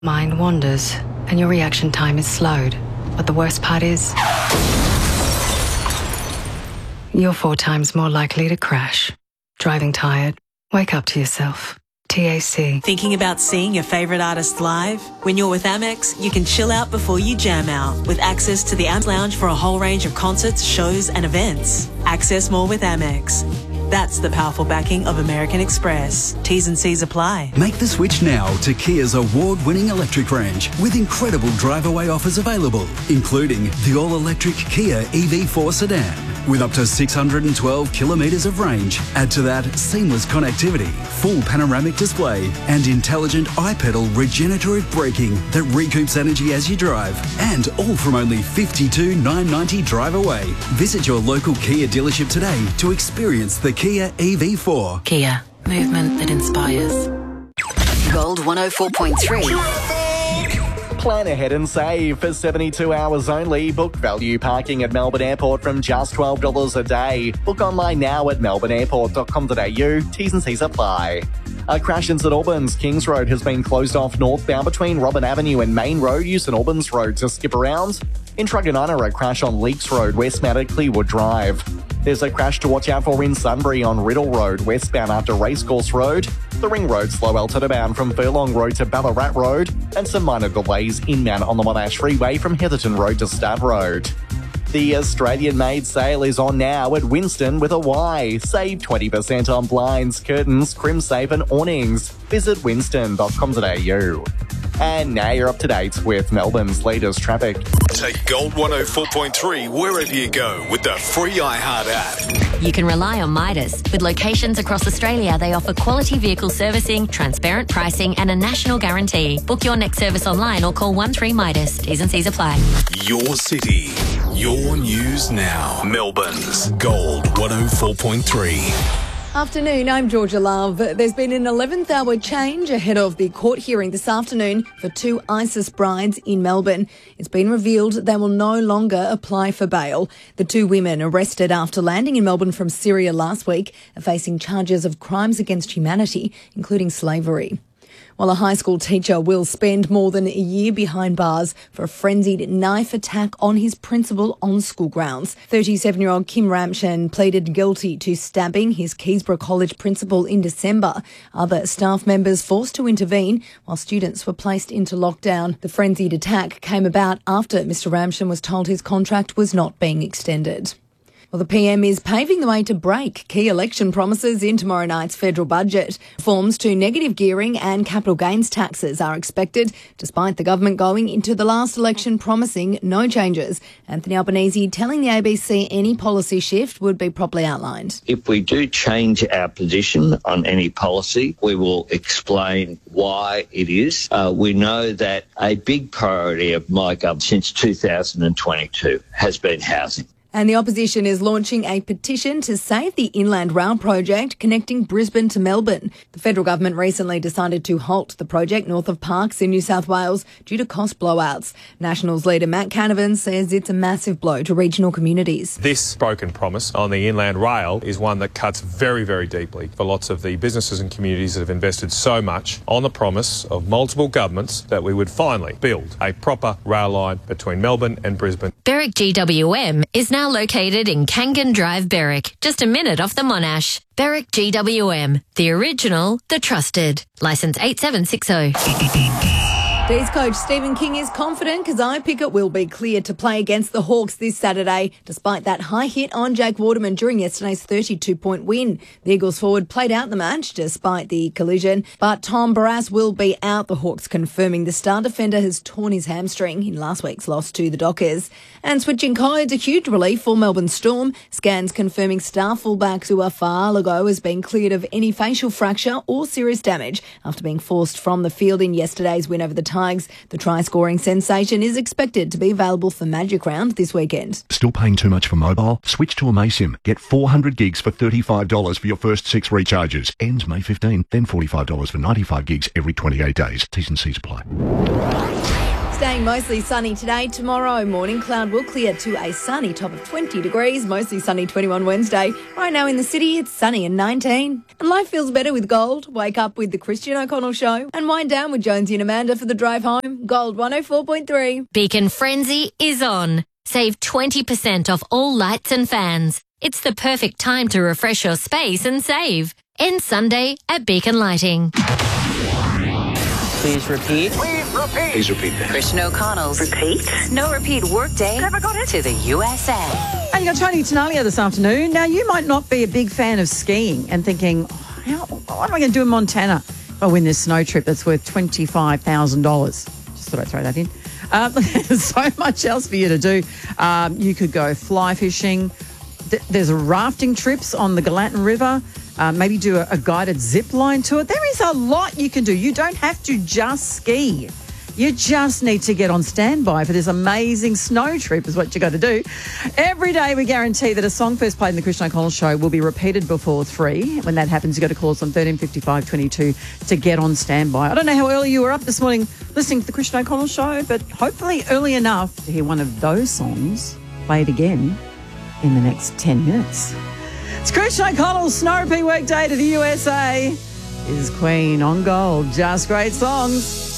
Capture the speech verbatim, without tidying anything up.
Mind wanders, and your reaction time is slowed. But the worst part is, you're four times more likely to crash. Driving tired? Wake up to yourself. T A C. Thinking about seeing your favourite artist live? When you're with Amex, you can chill out before you jam out with access to the Amex Lounge for a whole range of concerts, shows and events. Access more with Amex. That's the powerful backing of American Express. T's and C's apply. Make the switch now to Kia's award-winning electric range with incredible drive-away offers available, including the all-electric Kia E V four sedan with up to six hundred twelve kilometres of range. Add to that seamless connectivity, full panoramic display and intelligent iPedal regenerative braking that recoups energy as you drive. And all from only fifty-two thousand nine hundred ninety dollars drive away. Visit your local Kia dealership today to experience the Kia E V four. Kia. Movement that inspires. Gold one oh four point three. Plan ahead and save. For seventy-two hours only, book value parking at Melbourne Airport from just twelve dollars a day. Book online now at melbourne airport dot com dot a u. T's and C's apply. A crash in St Albans. Kings Road has been closed off northbound between Robin Avenue and Main Road. Use St Albans Road to skip around. In Truganina, a crash on Leaks Road, westbound at Clearwood Drive. There's a crash to watch out for in Sunbury on Riddle Road, westbound after Racecourse Road. The Ring Road slow Altona bound from Furlong Road to Ballarat Road. And some minor delays inbound on the Monash Freeway from Heatherton Road to Stud Road. The Australian-made sale is on now at Winston with a Y. Save twenty percent on blinds, curtains, crimsafe and awnings. Visit winston dot com dot a u. And now you're up to date with Melbourne's latest traffic. Take Gold one oh four point three wherever you go with the free iHeart app. You can rely on Midas. With locations across Australia, they offer quality vehicle servicing, transparent pricing and a national guarantee. Book your next service online or call one three Midas. T's and C's apply. Your city, your news now. Melbourne's Gold one oh four point three. Afternoon, I'm Georgia Love. There's been an eleventh hour change ahead of the court hearing this afternoon for two ISIS brides in Melbourne. It's been revealed they will no longer apply for bail. The two women arrested after landing in Melbourne from Syria last week are facing charges of crimes against humanity, including slavery. While a high school teacher will spend more than a year behind bars for a frenzied knife attack on his principal on school grounds. thirty-seven-year-old Kim Ramshan pleaded guilty to stabbing his Keysborough College principal in December. Other staff members forced to intervene while students were placed into lockdown. The frenzied attack came about after Mister Ramshan was told his contract was not being extended. Well, the P M is paving the way to break key election promises in tomorrow night's federal budget. Reforms to negative gearing and capital gains taxes are expected, despite the government going into the last election promising no changes. Anthony Albanese telling the A B C any policy shift would be properly outlined. If we do change our position on any policy, we will explain why it is. Uh, we know that a big priority of my government since two thousand twenty-two has been housing. And the opposition is launching a petition to save the Inland Rail project connecting Brisbane to Melbourne. The federal government recently decided to halt the project north of Parkes in New South Wales due to cost blowouts. Nationals leader Matt Canavan says it's a massive blow to regional communities. This broken promise on the Inland Rail is one that cuts very, very deeply for lots of the businesses and communities that have invested so much on the promise of multiple governments that we would finally build a proper rail line between Melbourne and Brisbane. Berwick G W M is now located in Kangan Drive, Berwick, just a minute off the Monash. Berwick G W M, the original, the trusted. Licence eight seven six zero. D's coach Stephen King is confident Kazai Pickett will be cleared to play against the Hawks this Saturday, despite that high hit on Jake Waterman during yesterday's thirty-two point win. The Eagles forward played out the match despite the collision, but Tom Barrass will be out, the Hawks confirming the star defender has torn his hamstring in last week's loss to the Dockers. And switching codes, a huge relief for Melbourne Storm. Scans confirming star fullback Tuafa'alogo has been cleared of any facial fracture or serious damage after being forced from the field in yesterday's win over the Tigers. The try-scoring sensation is expected to be available for Magic Round this weekend. Still paying too much for mobile? Switch to Amaysim. Get four hundred gigs for thirty-five dollars for your first six recharges. Ends May fifteenth, then forty-five dollars for ninety-five gigs every twenty-eight days. T's and C's apply. Staying mostly sunny today. Tomorrow, morning cloud will clear to a sunny top of twenty degrees. Mostly sunny twenty-one Wednesday. Right now in the city, it's sunny and nineteen. And life feels better with Gold. Wake up with the Christian O'Connell Show. And wind down with Jonesy and Amanda for the drive home. Gold one oh four point three. Beacon Frenzy is on. Save twenty percent off all lights and fans. It's the perfect time to refresh your space and save. End Sunday at Beacon Lighting. Please repeat. Please repeat. Please repeat that. Christian O'Connell's Repeat. No Repeat Workday Never got it. to the U S A. And you got Tony Tenalia this afternoon. Now, you might not be a big fan of skiing and thinking, oh, how, what am I going to do in Montana if I win this snow trip that's worth twenty-five thousand dollars? Just thought I'd throw that in. Um, there's so much else for you to do. Um, you could go fly fishing. Th- there's rafting trips on the Gallatin River. Uh, maybe do a, a guided zip line tour. There is a lot you can do. You don't have to just ski. You just need to get on standby for this amazing snow trip is what you got to do. Every day we guarantee that a song first played in the Christian O'Connell Show will be repeated before three. When that happens, you got to call us on thirteen fifty-five twenty-two to get on standby. I don't know how early you were up this morning listening to the Christian O'Connell Show, but hopefully early enough to hear one of those songs played again in the next ten minutes. It's Christian O'Connell's Snow Repeat Workday to the U S A. Is Queen on Gold. Just great songs.